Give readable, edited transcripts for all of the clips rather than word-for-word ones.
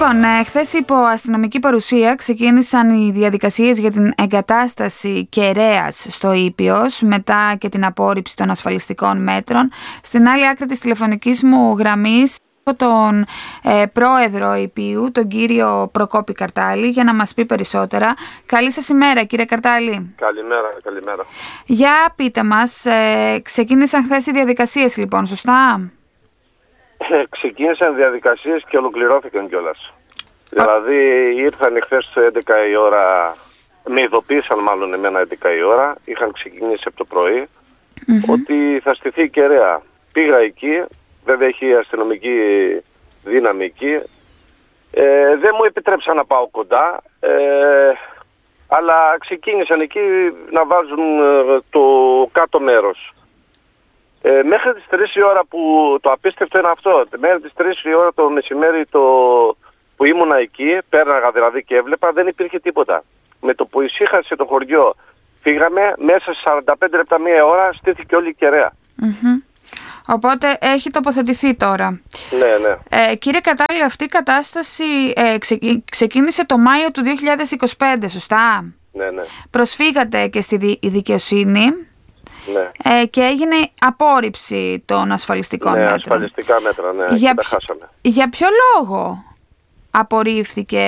Λοιπόν, χθες υπό αστυνομική παρουσία ξεκίνησαν οι διαδικασίες για την εγκατάσταση κεραίας στο Ήπειος μετά και την απόρριψη των ασφαλιστικών μέτρων. Στην άλλη άκρη της τηλεφωνικής μου γραμμής έχω τον πρόεδρο Ήπειου, τον κύριο Προκόπη Καρτάλη, για να μας πει περισσότερα. Καλή σας ημέρα, κύριε Καρτάλη. Καλημέρα. Για πείτε μας, ξεκίνησαν χθες οι διαδικασίες λοιπόν, σωστά? Ξεκίνησαν διαδικασίες και ολοκληρώθηκαν κιόλας. Δηλαδή ήρθαν χθες 11 η ώρα, με ειδοποίησαν μάλλον εμένα 11 η ώρα, είχαν ξεκινήσει από το πρωί ότι θα στηθεί η κεραία. Πήγα εκεί, βέβαια έχει αστυνομική δύναμη εκεί, δεν μου επιτρέψαν να πάω κοντά, αλλά ξεκίνησαν εκεί να βάζουν το κάτω μέρος. Μέχρι τις 3 η ώρα που το απίστευτο είναι αυτό, μέχρι τις 3 η ώρα το μεσημέρι που ήμουνα εκεί, πέρναγα δηλαδή και έβλεπα, δεν υπήρχε τίποτα. Με το που ησύχασε το χωριό, φύγαμε, μέσα σε 45 λεπτά, μία ώρα, στήθηκε όλη η κεραία. Οπότε έχει τοποθετηθεί τώρα. Ναι. Κύριε Καρτάλη, αυτή η κατάσταση ξεκίνησε το Μάιο του 2025, σωστά? Ναι. Προσφύγατε και στη δικαιοσύνη. Ναι. Και έγινε απόρριψη των ασφαλιστικών μέτρων. Ασφαλιστικά μέτρα, ναι, και τα χάσαμε. Για ποιο λόγο απορρίφθηκε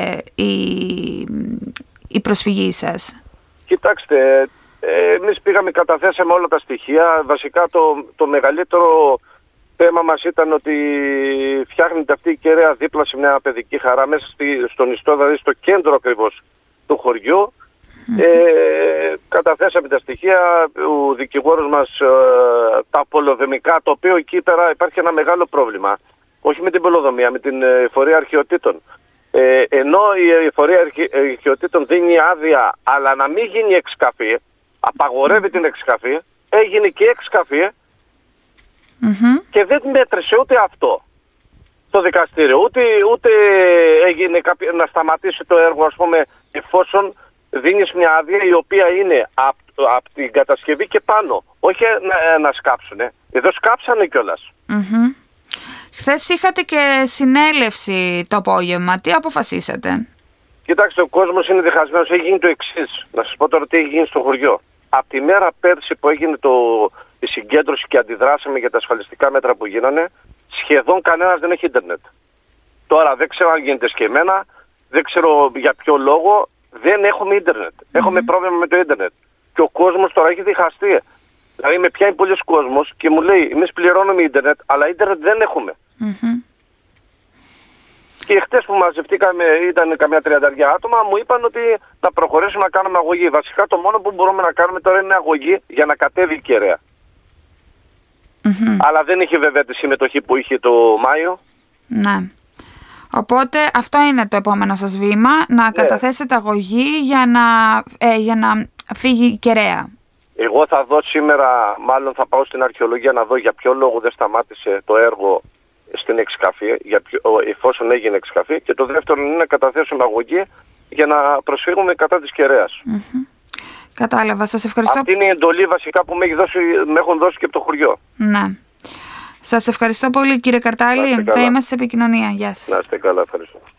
η προσφυγή σας? Κοιτάξτε, εμείς πήγαμε, καταθέσαμε όλα τα στοιχεία. Βασικά το μεγαλύτερο θέμα μας ήταν ότι φτιάχνεται αυτή η κεραία δίπλα σε μια παιδική χαρά, μέσα στον ιστό, δηλαδή στο κέντρο ακριβώς του χωριού. Καταθέσαμε τα στοιχεία, ο δικηγόρος μας τα πολεοδομικά, το οποίο εκεί πέρα υπάρχει ένα μεγάλο πρόβλημα, όχι με την πολεοδομία, με την εφορία αρχαιοτήτων. Ενώ η εφορία αρχαιοτήτων δίνει άδεια, αλλά να μην γίνει εξκαφή, απαγορεύει την εξκαφή, έγινε και εξκαφή και δεν μέτρησε ούτε αυτό το δικαστήριο, ούτε έγινε να σταματήσει το έργο, ας πούμε, εφόσον δίνεις μια άδεια η οποία είναι από την κατασκευή και πάνω. Όχι να σκάψουνε. Εδώ σκάψανε κιόλας. Χθες είχατε και συνέλευση το απόγευμα. Τι αποφασίσατε? Κοιτάξτε, ο κόσμος είναι διχασμένος. Έχει γίνει το εξής. Να σας πω τώρα τι έχει γίνει στο χωριό. Από τη μέρα πέρσι που έγινε η συγκέντρωση και αντιδράσαμε για τα ασφαλιστικά μέτρα που γίνανε, σχεδόν κανένας δεν έχει ίντερνετ. Τώρα δεν ξέρω αν γίνεται σκεμμένα, δεν ξέρω για ποιο λόγο. Δεν έχουμε ίντερνετ. Έχουμε πρόβλημα με το ίντερνετ. Και ο κόσμος τώρα έχει διχαστεί. Δηλαδή με πιάνει πολλοί κόσμος και μου λέει, εμείς πληρώνουμε ίντερνετ, αλλά ίντερνετ δεν έχουμε. Και χτες που μαζευτήκαμε, ήταν καμιά 30 άτομα, μου είπαν ότι θα προχωρήσουμε να κάνουμε αγωγή. Βασικά το μόνο που μπορούμε να κάνουμε τώρα είναι αγωγή για να κατέβει η κεραία. Αλλά δεν είχε βέβαια τη συμμετοχή που είχε το Μάιο. Ναι. Οπότε αυτό είναι το επόμενο σας βήμα, να καταθέσετε αγωγή για να φύγει η κεραία. Εγώ θα δω σήμερα, μάλλον θα πάω στην αρχαιολογία να δω για ποιο λόγο δεν σταμάτησε το έργο στην εξκαφή, εφόσον έγινε εξκαφή. Και το δεύτερο είναι να καταθέσουμε αγωγή για να προσφύγουμε κατά της κεραίας. Κατάλαβα, σας ευχαριστώ. Αυτή είναι η εντολή βασικά που με έχουν δώσει και από το χωριό. Ναι. Σας ευχαριστώ πολύ, κύριε Καρτάλη. Θα είμαστε σε επικοινωνία. Γεια σας. Να είστε καλά, ευχαριστώ.